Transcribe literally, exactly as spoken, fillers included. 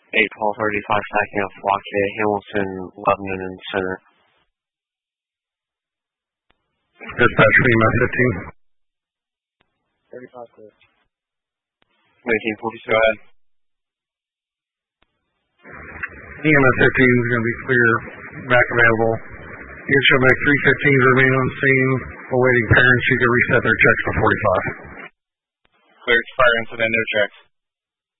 eight twelve thirty-five stacking up Flock K, Hamilton, Lebanon, and Center. Dispatch for E M S fifteen. thirty-five clear. nineteen forty-six. Go ahead. E M S fifteen is going to be clear, back available. You show back three fifteens remain on scene, awaiting parents. You can reset their checks for forty-five. Clear, fire incident, no checks.